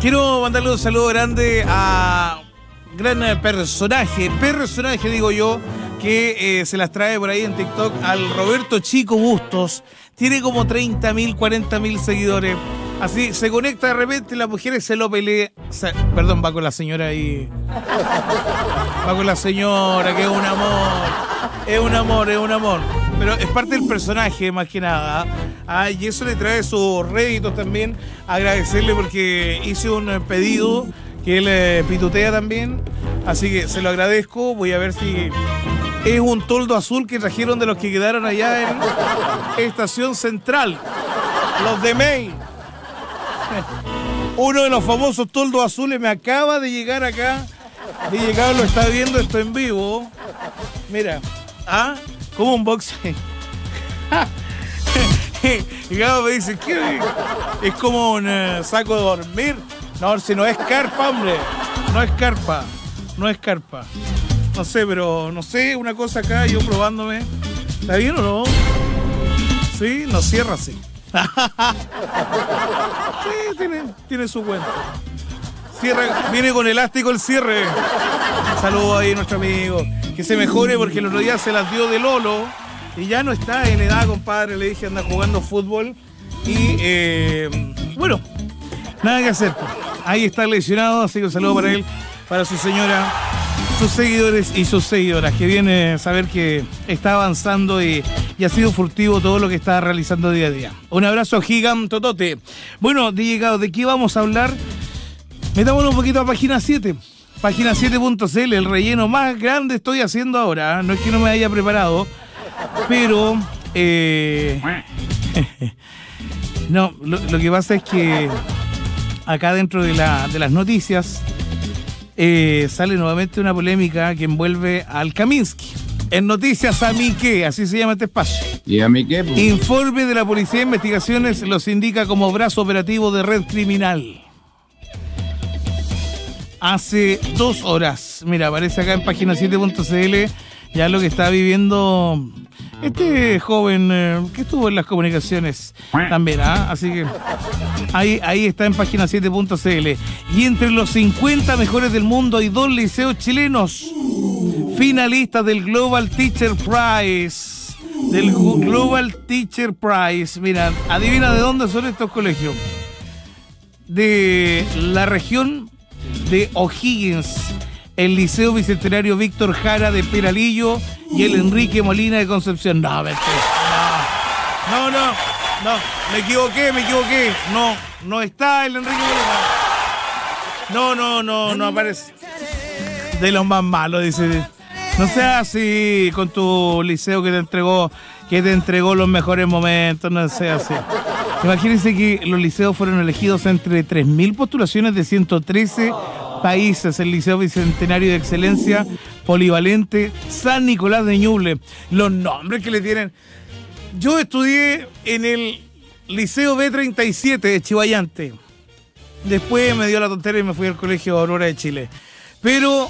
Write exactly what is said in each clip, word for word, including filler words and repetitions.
Quiero mandarle un saludo grande a gran personaje, personaje digo yo, que eh, se las trae por ahí en TikTok, al Roberto Chico Bustos. Tiene como treinta mil, cuarenta mil seguidores. Así, se conecta de repente, las mujeres se lo pelea. Se, perdón, va con la señora ahí. Va con la señora, que es un amor. Es un amor, es un amor. Pero es parte del personaje, más que nada. Ah, y eso le trae sus réditos también. Agradecerle porque hice un pedido que él eh, pitutea también. Así que se lo agradezco. Voy a ver si es un toldo azul que trajeron de los que quedaron allá en Estación Central. Los de May. Uno de los famosos toldos azules me acaba de llegar acá. De llegar, lo está viendo esto en vivo. Mira, ¿ah? Como un boxeo. Y Gabo me dice, ¿qué? Es como un uh, saco de dormir. No, si no es carpa, hombre. No es carpa. No es carpa. No sé, pero no sé, una cosa acá, yo probándome. ¿Está bien o no? Sí, no cierra así. Sí, tiene, tiene su cuenta. Cierra, viene con elástico el cierre. Saludos ahí a nuestro amigo. Que se mejore porque el otro día se las dio de Lolo y ya no está en edad, compadre. Le dije, anda jugando fútbol. Y eh, bueno, nada que hacer. Ahí está lesionado, así que un saludo para él, para su señora, sus seguidores y sus seguidoras, que viene a saber que está avanzando y, y ha sido furtivo todo lo que está realizando día a día. Un abrazo gigantotote. Bueno, D J Gao, ¿de qué vamos a hablar? Metámonos un poquito a página siete. Página siete punto c l, el relleno más grande estoy haciendo ahora. No es que no me haya preparado, pero... Eh, no, lo, lo que pasa es que acá dentro de, la, de las noticias eh, sale nuevamente una polémica que envuelve al Kaminsky. En Noticias a mí qué, así se llama este espacio. ¿Y a mí qué? Pues? Informe de la Policía de Investigaciones los indica como brazo operativo de red criminal. Hace dos horas, mira, aparece acá en página siete punto c l ya lo que está viviendo este joven eh, que estuvo en las comunicaciones también, ¿ah? Así que ahí, ahí está en página siete punto c l. Y entre los cincuenta mejores del mundo hay dos liceos chilenos finalistas del Global Teacher Prize. Del Global Teacher Prize. Mira, adivina de dónde son estos colegios. De la región de O'Higgins, el Liceo Bicentenario Víctor Jara de Peralillo y el Enrique Molina de Concepción. No, vete. No, no, no, no, me equivoqué, me equivoqué. No, no está el Enrique Molina. No, no, no, no aparece. De los más malos, dice. No seas así con tu liceo que te entregó, que te entregó los mejores momentos, no seas así. Imagínense que los liceos fueron elegidos entre tres mil postulaciones de ciento trece países. El Liceo Bicentenario de Excelencia Polivalente San Nicolás de Ñuble. Los nombres que le tienen. Yo estudié en el Liceo B treinta y siete de Chivayante. Después me dio la tontera y me fui al Colegio Aurora de Chile. Pero,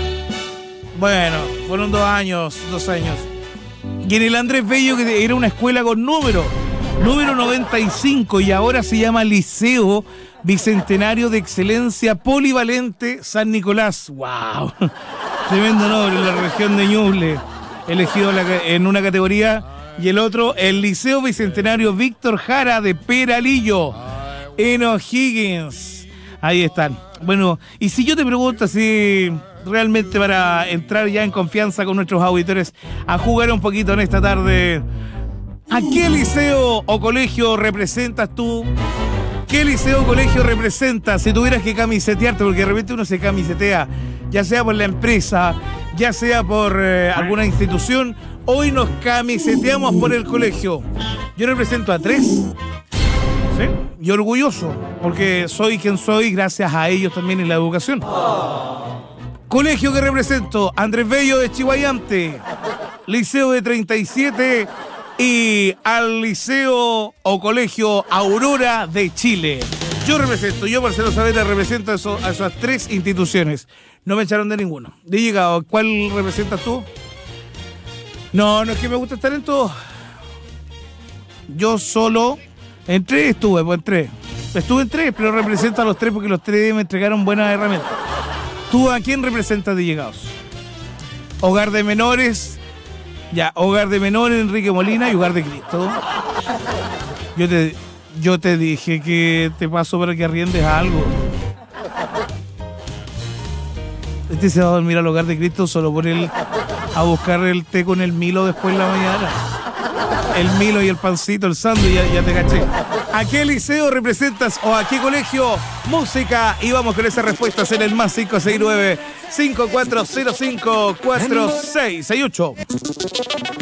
bueno, fueron dos años, dos años. Y en el Andrés Bello, que era una escuela con número. Número noventa y cinco, y ahora se llama Liceo Bicentenario de Excelencia Polivalente San Nicolás. ¡Wow! Tremendo nombre en la región de Ñuble. Elegido en una categoría, y el otro, el Liceo Bicentenario Víctor Jara de Peralillo, en O'Higgins. Ahí están. Bueno, y si yo te pregunto si realmente para entrar ya en confianza con nuestros auditores a jugar un poquito en esta tarde, ¿a qué liceo o colegio representas tú? ¿Qué liceo o colegio representas si tuvieras que camisetearte? Porque de repente uno se camisetea, ya sea por la empresa, ya sea por eh, alguna institución. Hoy nos camiseteamos por el colegio. Yo represento a tres, ¿sí? Y orgulloso, porque soy quien soy gracias a ellos también en la educación. Colegio que represento, Andrés Bello de Chivayante, Liceo de treinta y siete... y al Liceo o Colegio Aurora de Chile. Yo represento, yo Marcelo Saavedra represento a, eso, a esas tres instituciones. No me echaron de ninguno. De llegado, ¿cuál representas tú? No, no es que me guste estar en todo. Yo solo En tres estuve, pues en tres. Estuve en tres, pero represento a los tres porque los tres me entregaron buenas herramientas. ¿Tú a quién representas de llegados? Hogar de menores. Ya, Hogar de menores, Enrique Molina y Hogar de Cristo. Yo te, yo te dije que te paso para que arriendes algo. Este se va a dormir al Hogar de Cristo solo por el a buscar el té con el Milo después en la mañana. El Milo y el pancito, el sándwich, ya, ya te caché. ¿A qué liceo representas o a qué colegio? Música. Y vamos con esas respuestas en el más cinco seis nueve, cinco cuatro cero cinco, cuatro seis seis ocho.